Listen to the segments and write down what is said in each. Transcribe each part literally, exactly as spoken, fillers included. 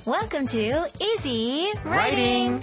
Welcome to Easy Writing.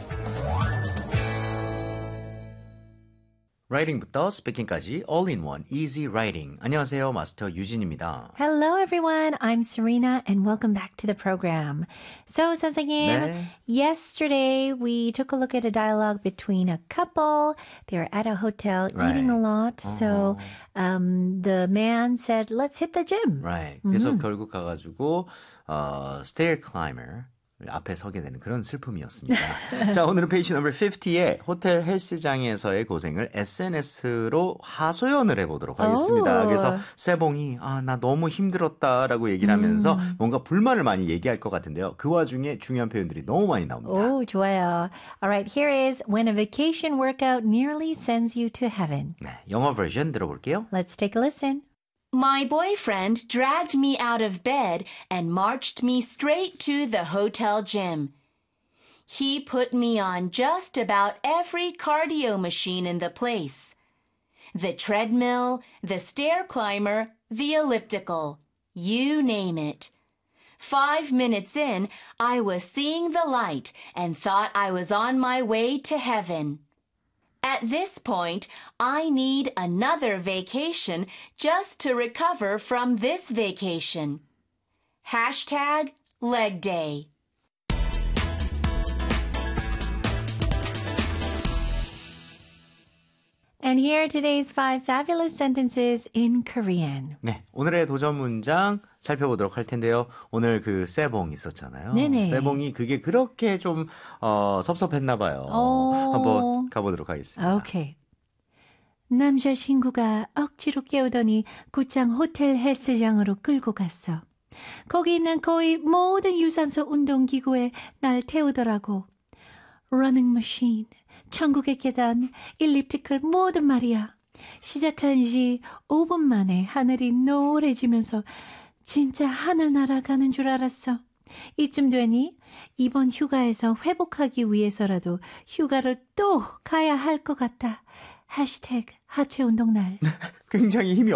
Writing부터 speaking까지 all-in-one easy writing. 안녕하세요, 마스터 유진입니다. Hello, everyone. I'm Serena, and welcome back to the program. So, 선생님, 네. yesterday we took a look at a dialogue between a couple. They're at a hotel Right. eating a lot. So, um, the man said, "Let's hit the gym." Right. 그래서 결국 가가지고 어, stair climber 앞에 서게 되는 그런 슬픔이었습니다. 자, 오늘은 페이지 넘버 오십에 호텔 헬스장에서의 고생을 에스엔에스로 하소연을 해보도록 하겠습니다. 오. 그래서 세봉이 아, 나 너무 힘들었다라고 얘기를 하면서 음. 뭔가 불만을 많이 얘기할 것 같은데요. 그 와중에 중요한 표현들이 너무 많이 나옵니다. 오, 좋아요. All right, here is when a vacation workout nearly sends you to heaven. 네, 영어 버전 들어볼게요. Let's take a listen. My boyfriend dragged me out of bed and marched me straight to the hotel gym. He put me on just about every cardio machine in the place. The treadmill, the stair climber, the elliptical. You name it. Five minutes in, I was seeing the light and thought I was on my way to heaven. At this point, I need another vacation just to recover from this vacation. Hashtag leg day. And here are today's five fabulous sentences in Korean. 네, 오늘의 도전 문장 살펴보도록 할 텐데요. 오늘 그 세봉 있었잖아요. 네네. 세봉이 그게 그렇게 좀 어, 섭섭했나 봐요. 오. 한번 가보도록 하겠습니다. Okay. 남자친구가 억지로 깨우더니 곧장 호텔 헬스장으로 끌고 갔어. 거기 있는 거의 모든 유산소 운동기구에 날 태우더라고. 러닝 머신, 천국의 계단, 일리프티컬 모든 말이야. 시작한 지 오 분 만에 하늘이 노래지면서 진짜 하늘 날아가는 줄 알았어. 이쯤 되니 이번 휴가에서 회복하기 위해서라도 휴가를 또 가야 할 것 같다. 해시태그 하체 운동 날. 굉장히 힘이